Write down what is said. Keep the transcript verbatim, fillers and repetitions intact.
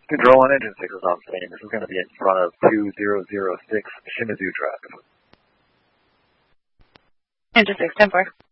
Control on engine six is on scene. This is going to be in front of two zero zero six Shimizu Drive. Engine six, ten four.